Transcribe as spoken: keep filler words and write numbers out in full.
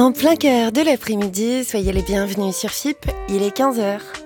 En plein cœur de l'après-midi, soyez les bienvenus sur F I P, il est quinze heures.